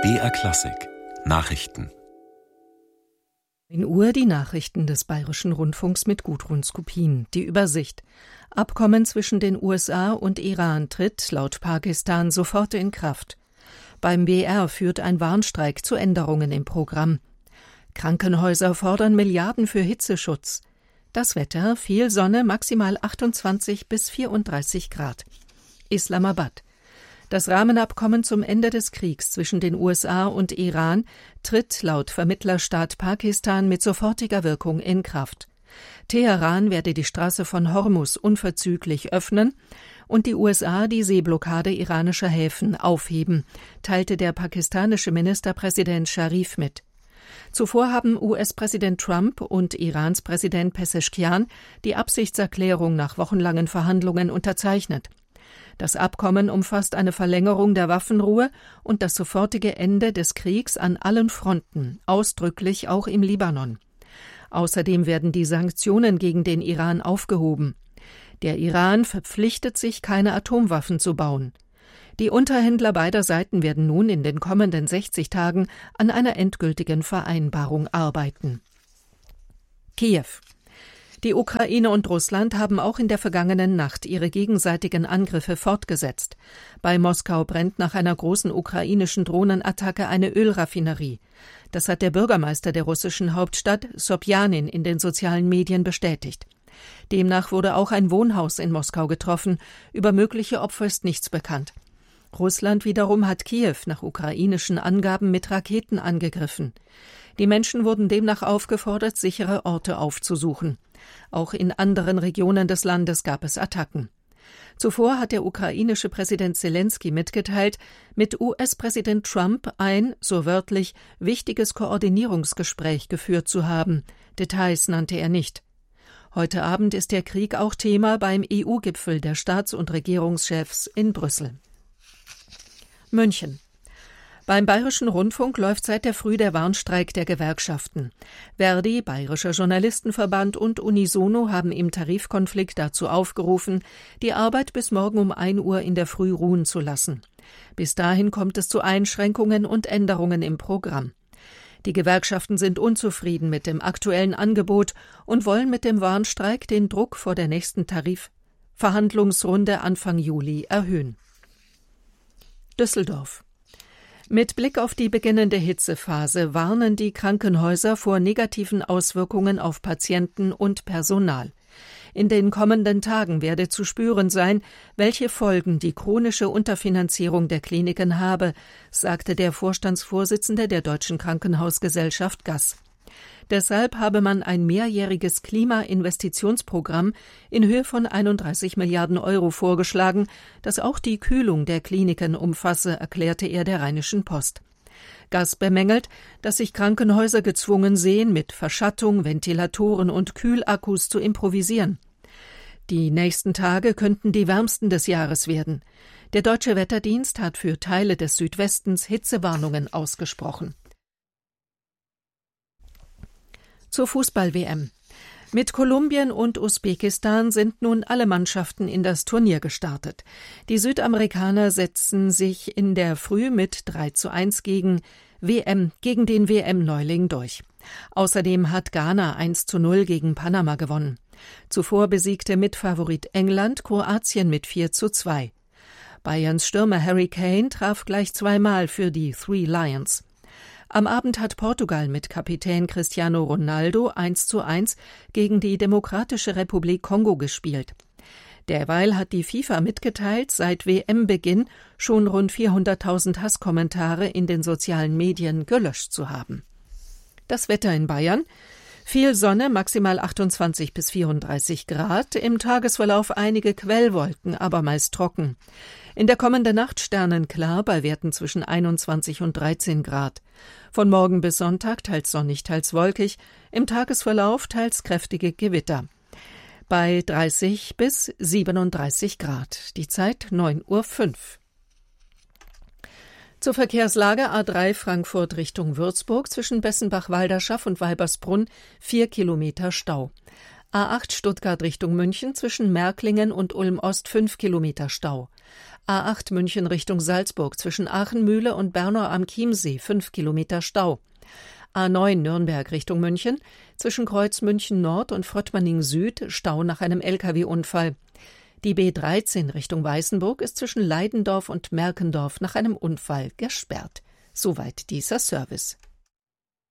BR Klassik Nachrichten. 9 Uhr die Nachrichten des Bayerischen Rundfunks mit Gudrun Skupin. Die Übersicht. Abkommen zwischen den USA und Iran tritt laut Pakistan sofort in Kraft. Beim BR führt ein Warnstreik zu Änderungen im Programm. Krankenhäuser fordern Milliarden für Hitzeschutz. Das Wetter, viel Sonne, maximal 28 bis 34 Grad. Islamabad. Das Rahmenabkommen zum Ende des Kriegs zwischen den USA und Iran tritt laut Vermittlerstaat Pakistan mit sofortiger Wirkung in Kraft. Teheran werde die Straße von Hormuz unverzüglich öffnen und die USA die Seeblockade iranischer Häfen aufheben, teilte der pakistanische Ministerpräsident Sharif mit. Zuvor haben US-Präsident Trump und Irans Präsident Pezeshkian die Absichtserklärung nach wochenlangen Verhandlungen unterzeichnet. Das Abkommen umfasst eine Verlängerung der Waffenruhe und das sofortige Ende des Kriegs an allen Fronten, ausdrücklich auch im Libanon. Außerdem werden die Sanktionen gegen den Iran aufgehoben. Der Iran verpflichtet sich, keine Atomwaffen zu bauen. Die Unterhändler beider Seiten werden nun in den kommenden 60 Tagen an einer endgültigen Vereinbarung arbeiten. Kiew. Die Ukraine und Russland haben auch in der vergangenen Nacht ihre gegenseitigen Angriffe fortgesetzt. Bei Moskau brennt nach einer großen ukrainischen Drohnenattacke eine Ölraffinerie. Das hat der Bürgermeister der russischen Hauptstadt Sobjanin in den sozialen Medien bestätigt. Demnach wurde auch ein Wohnhaus in Moskau getroffen. Über mögliche Opfer ist nichts bekannt. Russland wiederum hat Kiew nach ukrainischen Angaben mit Raketen angegriffen. Die Menschen wurden demnach aufgefordert, sichere Orte aufzusuchen. Auch in anderen Regionen des Landes gab es Attacken. Zuvor hat der ukrainische Präsident Selenskyj mitgeteilt, mit US-Präsident Trump ein, so wörtlich, wichtiges Koordinierungsgespräch geführt zu haben. Details nannte er nicht. Heute Abend ist der Krieg auch Thema beim EU-Gipfel der Staats- und Regierungschefs in Brüssel. München. Beim Bayerischen Rundfunk läuft seit der Früh der Warnstreik der Gewerkschaften. Verdi, Bayerischer Journalistenverband und Unisono haben im Tarifkonflikt dazu aufgerufen, die Arbeit bis morgen um 1 Uhr in der Früh ruhen zu lassen. Bis dahin kommt es zu Einschränkungen und Änderungen im Programm. Die Gewerkschaften sind unzufrieden mit dem aktuellen Angebot und wollen mit dem Warnstreik den Druck vor der nächsten Tarifverhandlungsrunde Anfang Juli erhöhen. Düsseldorf. Mit Blick auf die beginnende Hitzephase warnen die Krankenhäuser vor negativen Auswirkungen auf Patienten und Personal. In den kommenden Tagen werde zu spüren sein, welche Folgen die chronische Unterfinanzierung der Kliniken habe, sagte der Vorstandsvorsitzende der Deutschen Krankenhausgesellschaft GAS. Deshalb habe man ein mehrjähriges Klimainvestitionsprogramm in Höhe von 31 Milliarden Euro vorgeschlagen, das auch die Kühlung der Kliniken umfasse, erklärte er der Rheinischen Post. GAS bemängelt, dass sich Krankenhäuser gezwungen sehen, mit Verschattung, Ventilatoren und Kühlakkus zu improvisieren. Die nächsten Tage könnten die wärmsten des Jahres werden. Der Deutsche Wetterdienst hat für Teile des Südwestens Hitzewarnungen ausgesprochen. Zur Fußball-WM. Mit Kolumbien und Usbekistan sind nun alle Mannschaften in das Turnier gestartet. Die Südamerikaner setzten sich in der Früh mit 3:1 gegen den WM-Neuling durch. Außerdem hat Ghana 1:0 gegen Panama gewonnen. Zuvor besiegte Mitfavorit England Kroatien mit 4:2. Bayerns Stürmer Harry Kane traf gleich zweimal für die Three Lions. Am Abend hat Portugal mit Kapitän Cristiano Ronaldo 1:1 gegen die Demokratische Republik Kongo gespielt. Derweil hat die FIFA mitgeteilt, seit WM-Beginn schon rund 400.000 Hasskommentare in den sozialen Medien gelöscht zu haben. Das Wetter in Bayern: viel Sonne, maximal 28 bis 34 Grad, im Tagesverlauf einige Quellwolken, aber meist trocken. In der kommenden Nacht sternenklar bei Werten zwischen 21 und 13 Grad. Von morgen bis Sonntag teils sonnig, teils wolkig, im Tagesverlauf teils kräftige Gewitter. Bei 30 bis 37 Grad. Die Zeit 9:05 Uhr. Zur Verkehrslage: A3 Frankfurt Richtung Würzburg zwischen Bessenbach-Walderschaff und Weibersbrunn 4 Kilometer Stau. A8 Stuttgart Richtung München zwischen Märklingen und Ulm-Ost 5 Kilometer Stau. A8 München Richtung Salzburg zwischen Aachenmühle und Bernau am Chiemsee 5 Kilometer Stau. A9 Nürnberg Richtung München zwischen Kreuz München Nord und Fröttmanning Süd Stau nach einem Lkw-Unfall. Die B13 Richtung Weißenburg ist zwischen Leidendorf und Merkendorf nach einem Unfall gesperrt. Soweit dieser Service.